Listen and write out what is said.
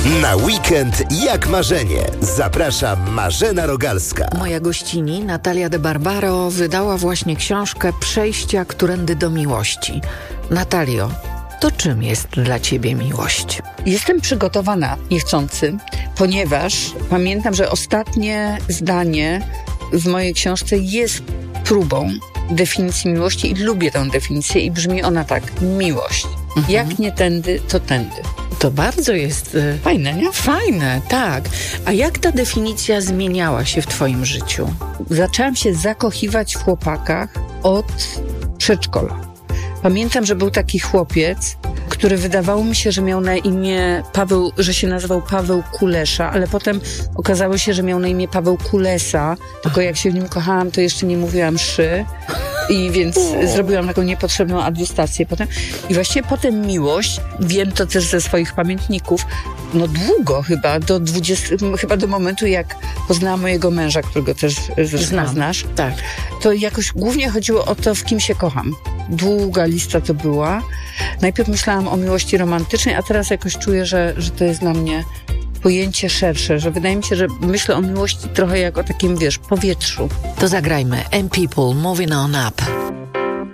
Na weekend jak marzenie. Zaprasza Marzena Rogalska. Moja gościni, Natalia de Barbaro, wydała właśnie książkę Przejścia którędy do miłości. Natalio, to czym jest dla ciebie miłość? Jestem przygotowana niechcący, ponieważ pamiętam, że ostatnie zdanie w mojej książce jest próbą definicji miłości i lubię tę definicję i brzmi ona tak: miłość. Jak nie tędy, to tędy. To bardzo jest Fajne, nie? fajne, tak. A jak ta definicja zmieniała się w twoim życiu? Zaczęłam się zakochiwać w chłopakach od przedszkola. Pamiętam, że był taki chłopiec, który wydawało mi się, że miał na imię Paweł, że się nazywał Paweł Kulesza, ale potem okazało się, że miał na imię Paweł Kulesa, tylko jak się w nim kochałam, to jeszcze nie mówiłam szy. I więc zrobiłam taką niepotrzebną adjustację potem. I właściwie potem miłość, wiem to też ze swoich pamiętników, no długo chyba do momentu, jak poznałam mojego męża, którego też znasz. Tak. To jakoś głównie chodziło o to, w kim się kocham. Długa lista to była. Najpierw myślałam o miłości romantycznej, a teraz jakoś czuję, że to jest dla mnie pojęcie szersze, że wydaje mi się, że myślę o miłości trochę jak o takim, powietrzu. To zagrajmy And People Moving On Up.